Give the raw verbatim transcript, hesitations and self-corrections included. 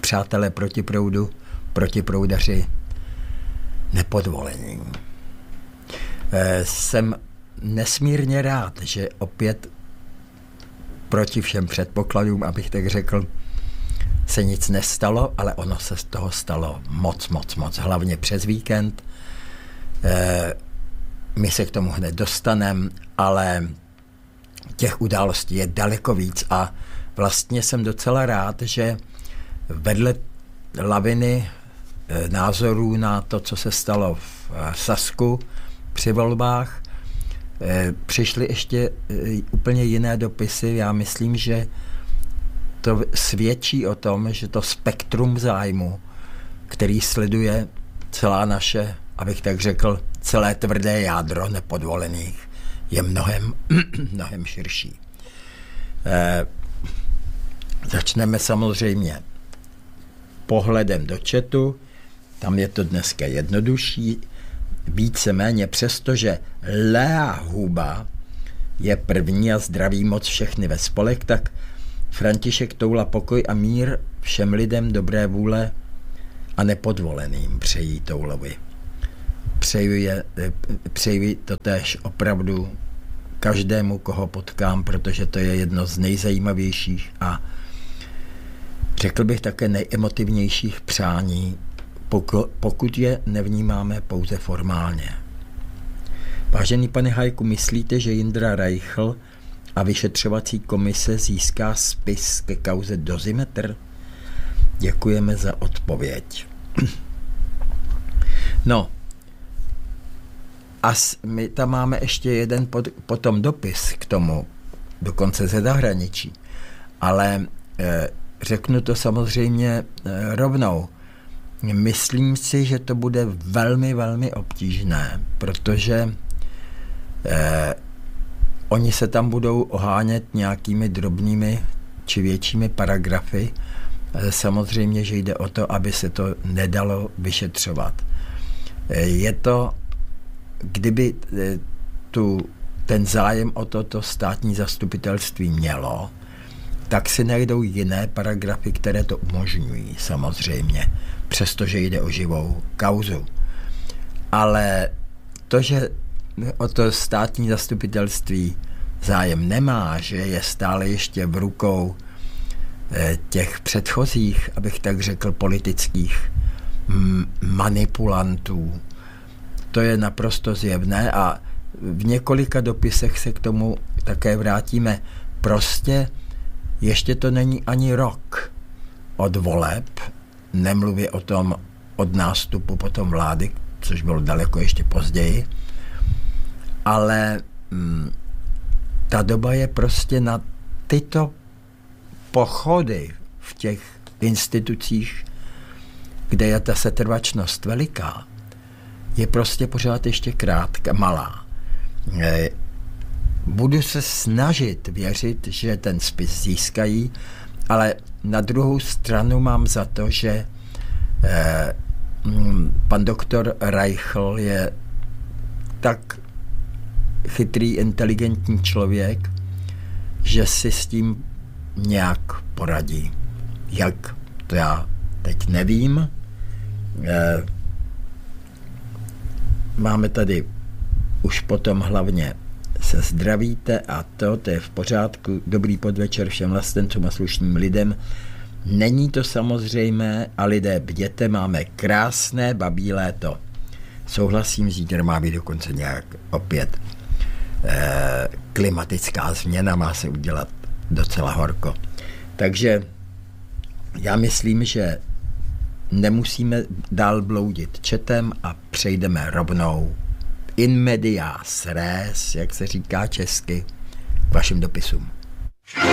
přátelé proti proudu, proti proudaři nepodvolení. E, jsem nesmírně rád, že opět proti všem předpokladům, abych tak řekl, se nic nestalo, ale ono se z toho stalo moc, moc, moc. Hlavně přes víkend. E, my se k tomu hned dostaneme, ale těch událostí je daleko víc a vlastně jsem docela rád, že vedle laviny e, názorů na to, co se stalo v Sasku při volbách, e, přišly ještě e, úplně jiné dopisy. Já myslím, že to svědčí o tom, že to spektrum zájmu, který sleduje celá naše, abych tak řekl, celé tvrdé jádro nepodvolených, je mnohem, mnohem širší. E, začneme samozřejmě pohledem do chatu, tam je to dneska jednodušší, víceméně přestože Lea Huba je první a zdraví moc všechny ve spolek, tak František Toula pokoj a mír všem lidem dobré vůle a nepodvoleným přejí Toulovi. Přeju, je, přeju to též opravdu každému, koho potkám, protože to je jedno z nejzajímavějších a řekl bych také nejemotivnějších přání, pokud je nevnímáme pouze formálně. Vážený pane Hajku, myslíte, že Jindra Reichl a vyšetřovací komise získá spis ke kauze Dozimetr? Děkujeme za odpověď. No, a my tam máme ještě jeden pod, potom dopis k tomu, dokonce ze zahraničí, ale e, řeknu to samozřejmě e, rovnou. Myslím si, že to bude velmi, velmi obtížné, protože e, oni se tam budou ohánět nějakými drobnými či většími paragrafy. E, samozřejmě, že jde o to, aby se to nedalo vyšetřovat. E, je to Kdyby tu, ten zájem o toto státní zastupitelství mělo, tak si najdou jiné paragrafy, které to umožňují, samozřejmě, přestože jde o živou kauzu. Ale to, že o to státní zastupitelství zájem nemá, že je stále ještě v rukou těch předchozích, abych tak řekl, politických manipulantů, to je naprosto zjevné a v několika dopisech se k tomu také vrátíme. Prostě ještě to není ani rok od voleb, nemluvě o tom od nástupu potom vlády, což bylo daleko ještě později, ale hm, ta doba je prostě na tyto pochody v těch institucích, kde je ta setrvačnost veliká, je prostě pořád ještě krátká, malá. Budu se snažit věřit, že ten spis získají, ale na druhou stranu mám za to, že eh, pan doktor Reichl je tak chytrý, inteligentní člověk, že si s tím nějak poradí. Jak, to já teď nevím. Eh, Máme tady už potom hlavně se zdravíte a to, to je v pořádku. Dobrý podvečer všem vlastencům a slušným lidem. Není to samozřejmé a lidé bděte, máme krásné babí léto. Souhlasím, zítra má být dokonce nějak opět eh, klimatická změna, má se udělat docela horko. Takže já myslím, že nemusíme dál bloudit četem a přejdeme rovnou in medias res, jak se říká česky, k vašim dopisům.